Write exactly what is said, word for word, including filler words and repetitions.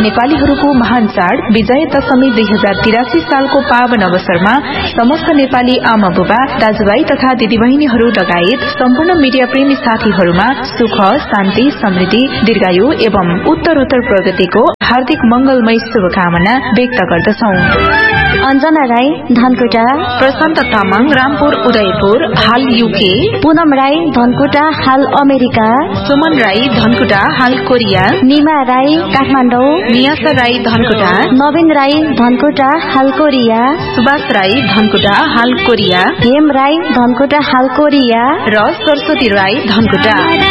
नेपालीहरूको महान चाड विजय दशमी दुई हजार तिरासी सालको पावन अवसरमा समस्त नेपाली आमा बुबा दाजुभाइ तथा दिदीबहिनीहरू लगायत सम्पूर्ण मीडिया प्रेमी साथीहरूमा सुख शान्ति समृद्धि दीर्घायु एवं उत्तरोत्तर प्रगतिको हार्दिक मंगलमय शुभकामना व्यक्त गर्दछौं। अञ्जना राई धनकुटा, प्रशान्त तामाङ रामपुर उदयपुर हाल यूके, पूनम राई धनकुटा हाल अमेरिका, सुमन राई धनकुटा हाल कोरिया, निमा राई काठमाडौँ, नियासा राई धनकुटा, नवीन राई धनकुटा हाल कोरिया, सुभाष राई धनकुटा हाल कोरिया, हेम राई धनकुटा हाल कोरिया र सरस्वती राई धनकुटा।